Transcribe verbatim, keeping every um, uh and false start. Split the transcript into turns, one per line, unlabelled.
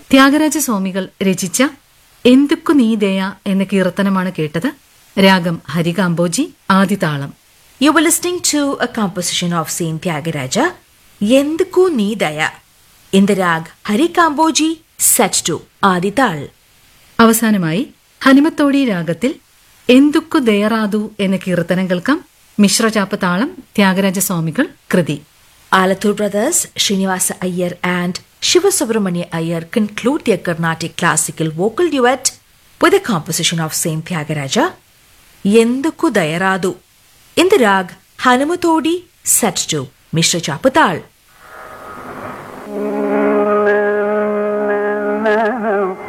ത്യാഗരാജസ്വാമികൾ രചിച്ച എന്തുക്കു നീ ദയ എന്ന കീർത്തനമാണ് കേട്ടത്. രാഗം Harikambhoji, ആദിതാളം.
You were listening to a composition of Saint Tyagaraja, Yenduku Nee Daya, in the rag Harikamboji, set to Adital.
അവസാനമായി ഹനുമത്തോടി രാഗത്തിൽ എന്തുക്കു ദയറാതു എന്ന കീർത്തനം കേൾക്കാം. മിശ്രചാപ്പ് താളം, ത്യാഗരാജസ്വാമികൾ കൃതി.
Alathur brothers, Srinivasa Iyer and Shiva Subramanya Iyer conclude their Carnatic classical vocal duet with a composition of Saint Tyagaraja, Yenduku Dayaradu, in the rag Hanumatodi, set to Mishra Chapatal.